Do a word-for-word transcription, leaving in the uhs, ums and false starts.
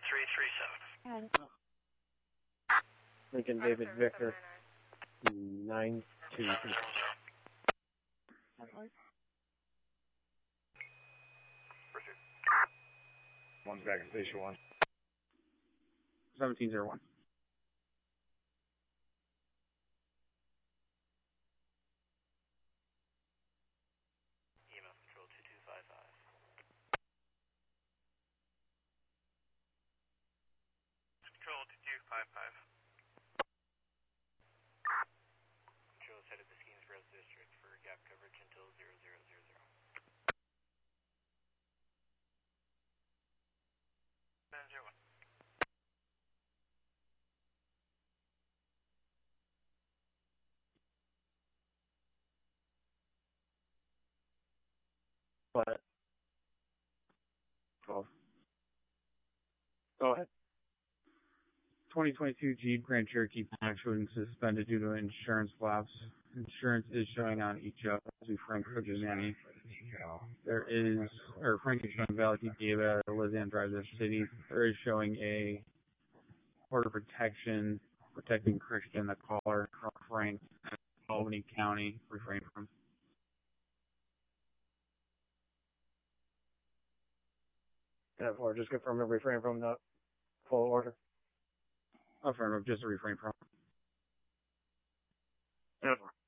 three three seven. Lincoln David Victor, nine two two. One's back at station one. seventeen zero one. Email control two two five five. Control two two five five. Control is headed to Skeensboro District for gap coverage until zero zero zero zero. nine zero one. What? twelve. Go ahead. twenty twenty-two Jeep Grand Cherokee Panic showing suspended due to insurance lapse. Insurance is showing on each of to Frank Fujinani. There is, or Frank is showing valid T P A at Lizanne Drive, the city. There is showing a border protection protecting Christian, the caller from Frank, Albany County. Refrain from. Yeah, or just confirm to refrain from the full order. Affirmative, just a refrain from. Yeah.